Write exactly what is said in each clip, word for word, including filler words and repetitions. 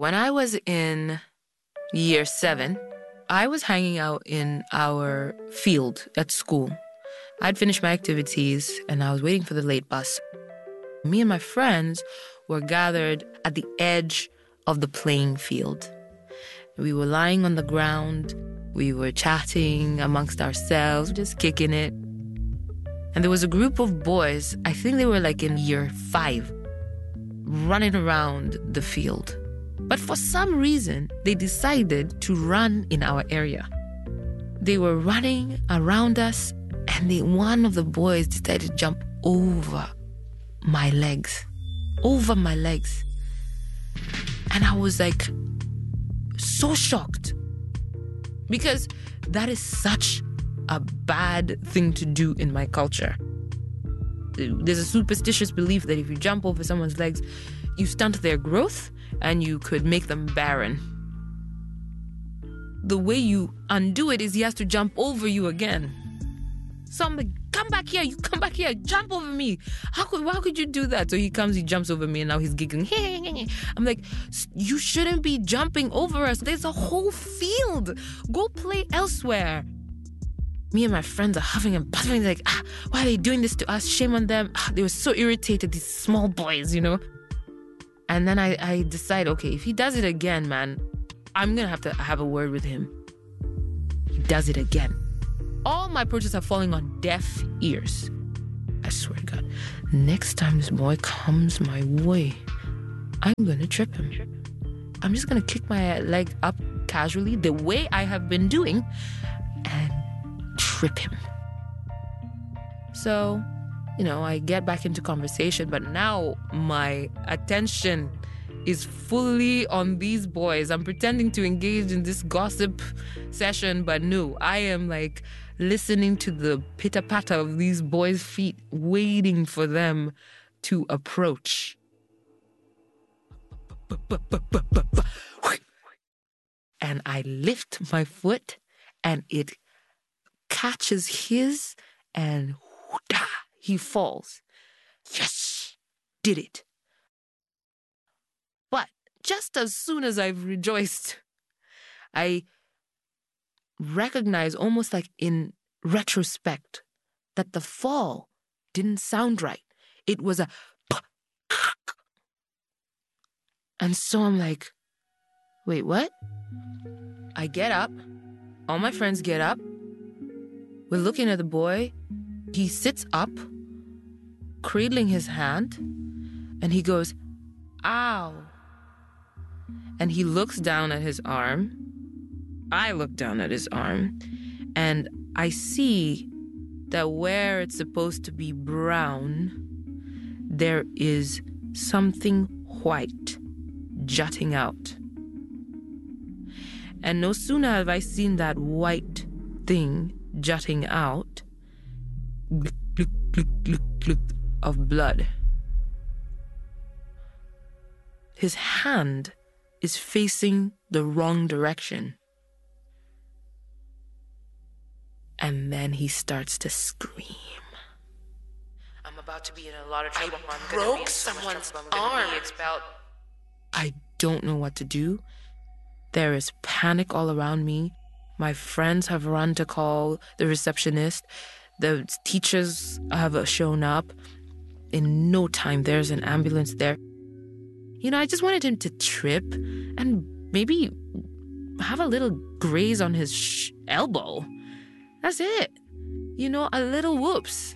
When I was in year seven, I was hanging out in our field at school. I'd finished my activities and I was waiting for the late bus. Me and my friends were gathered at the edge of the playing field. We were lying on the ground. We were chatting amongst ourselves, just kicking it. And there was a group of boys, I think they were like in year five, running around the field. But for some reason, they decided to run in our area. They were running around us, and they, one of the boys decided to jump over my legs. Over my legs. And I was like, so shocked. Because that is such a bad thing to do in my culture. There's a superstitious belief that if you jump over someone's legs, you stunt their growth and you could make them barren. The way you undo it is he has to jump over you again. So I'm like, come back here, you come back here, jump over me. How could, how could you do that? So he comes, he jumps over me, and now he's giggling. I'm like, you shouldn't be jumping over us. There's a whole field. Go play elsewhere. Me and my friends are huffing and puffing, like, ah, why are they doing this to us? Shame on them. Ah, they were so irritated, these small boys, you know? And then I, I decide, okay, if he does it again, man, I'm going to have to have a word with him. He does it again. All my protests are falling on deaf ears. I swear to God. Next time this boy comes my way, I'm going to trip him. I'm just going to kick my leg up casually, the way I have been doing, and trip him. So, you know, I get back into conversation, but now my attention is fully on these boys. I'm pretending to engage in this gossip session, but no, I am like listening to the pitter-patter of these boys' feet, waiting for them to approach. And I lift my foot, and it catches his, and he falls. Yes, did it. But just as soon as I've rejoiced, I recognize, almost like in retrospect, that the fall didn't sound right. It was a and so I'm like, wait, what? I get up. All my friends get up. We're looking at the boy. He sits up, cradling his hand, and he goes, ow. And he looks down at his arm. I look down at his arm, and I see that where it's supposed to be brown, there is something white jutting out. And no sooner have I seen that white thing jutting out, gluk, gluk, gluk, gluk, gluk, of blood. His hand is facing the wrong direction. And then he starts to scream. I'm about to be in a lot of trouble. I I'm broke someone's so arm. Expelled. I don't know what to do. There is panic all around me. My friends have run to call the receptionist. The teachers have shown up. In no time, there's an ambulance there. You know, I just wanted him to trip and maybe have a little graze on his sh- elbow. That's it. You know, a little whoops.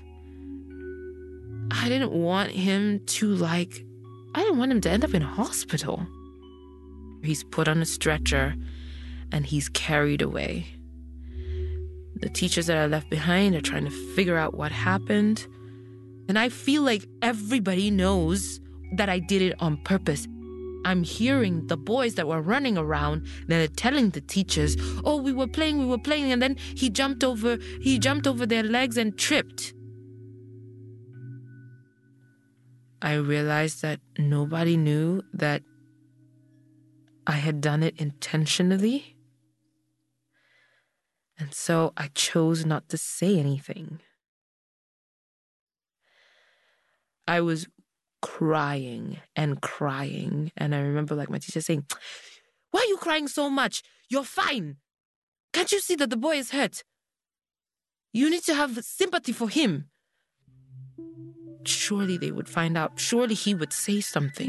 I didn't want him to, like, I didn't want him to end up in hospital. He's put on a stretcher and he's carried away. The teachers that are left behind are trying to figure out what happened. And I feel like everybody knows that I did it on purpose. I'm hearing the boys that were running around, they're telling the teachers, oh, we were playing, we were playing, and then he jumped over, he jumped over their legs and tripped. I realized that nobody knew that I had done it intentionally. And so I chose not to say anything. I was crying and crying. And I remember like my teacher saying, "Why are you crying so much? You're fine. Can't you see that the boy is hurt? You need to have sympathy for him." Surely they would find out. Surely he would say something.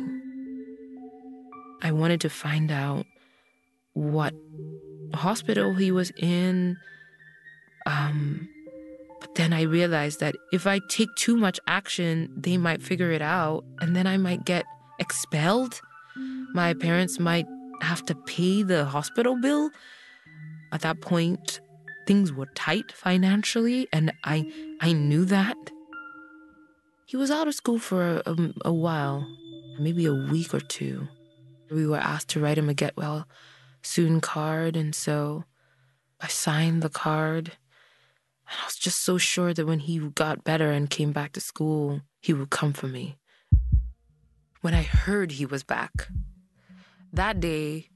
I wanted to find out what hospital he was in. Um, but then I realized that if I take too much action, they might figure it out, and then I might get expelled. My parents might have to pay the hospital bill. At that point, things were tight financially, and I I knew that. He was out of school for a, a, a while, maybe a week or two. We were asked to write him a get well soon card, and so I signed the card. And I was just so sure that when he got better and came back to school, he would come for me. When I heard he was back, that day,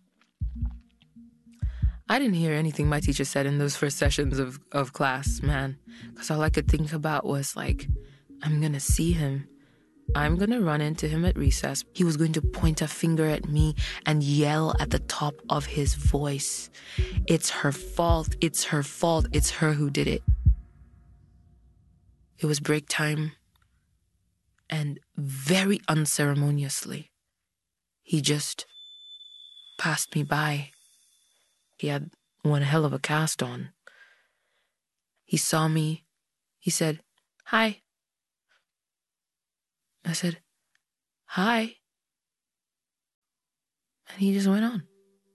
I didn't hear anything my teacher said in those first sessions of, of class, man. Because all I could think about was like, I'm going to see him. I'm going to run into him at recess. He was going to point a finger at me and yell at the top of his voice, "It's her fault. It's her fault. It's her who did it." It was break time. And very unceremoniously, he just passed me by. He had one hell of a cast on. He saw me. He said, "Hi." I said, "Hi." And he just went on.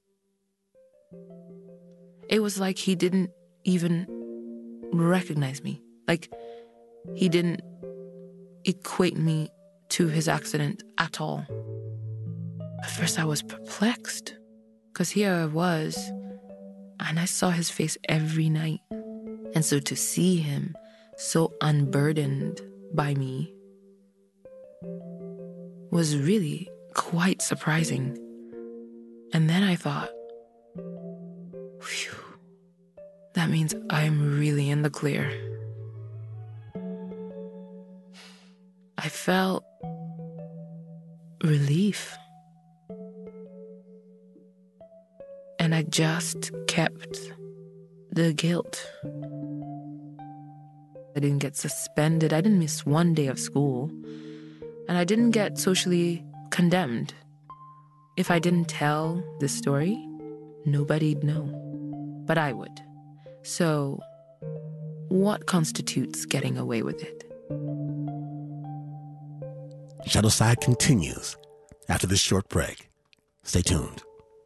It was like he didn't even recognize me. Like he didn't equate me to his accident at all. At first I was perplexed, because here I was, and I saw his face every night. And so to see him so unburdened by me was really quite surprising. And then I thought, phew, that means I'm really in the clear. I felt relief. And I just kept the guilt. I didn't get suspended. I didn't miss one day of school. And I didn't get socially condemned. If I didn't tell this story, nobody'd know. But I would. So, what constitutes getting away with it? Shadowside continues after this short break. Stay tuned.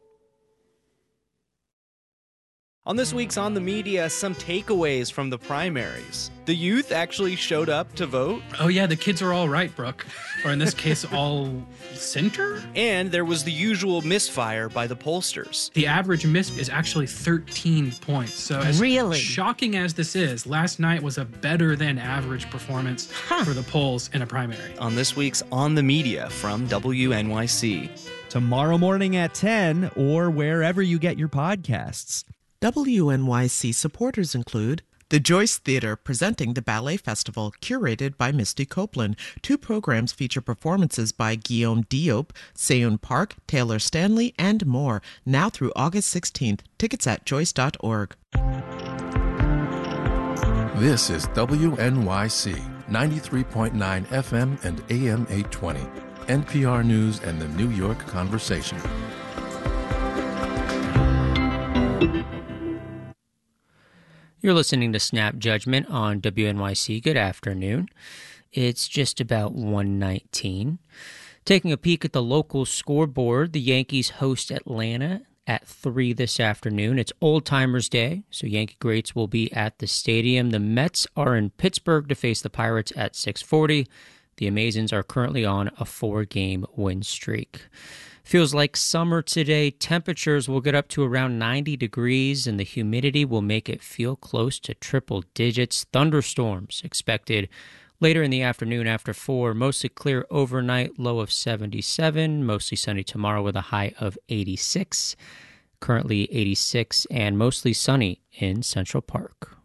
On this week's On the Media, some takeaways from the primaries. The youth actually showed up to vote. Oh yeah, the kids are all right, Brooke. Or in this case, all center? And there was the usual misfire by the pollsters. The average miss is actually thirteen points. So as really? shocking as this is, last night was a better than average performance huh. for the polls in a primary. On this week's On the Media from W N Y C. Tomorrow morning at ten or wherever you get your podcasts. W N Y C supporters include the Joyce Theater, presenting the Ballet Festival, curated by Misty Copeland. Two programs feature performances by Guillaume Diop, Seyoon Park, Taylor Stanley, and more, now through August sixteenth. Tickets at joyce dot org. This is W N Y C, ninety-three point nine F M and A M eight twenty, N P R News and the New York Conversation. You're listening to Snap Judgment on W N Y C. Good afternoon. It's just about one nineteen. Taking a peek at the local scoreboard, the Yankees host Atlanta at three this afternoon. It's Old Timers Day, so Yankee greats will be at the stadium. The Mets are in Pittsburgh to face the Pirates at six forty. The Amazons are currently on a four-game win streak. Feels like summer today. Temperatures will get up to around ninety degrees, and the humidity will make it feel close to triple digits. Thunderstorms expected later in the afternoon after four. Mostly clear overnight, low of seventy-seven. Mostly sunny tomorrow with a high of eighty-six. Currently eighty-six, and mostly sunny in Central Park.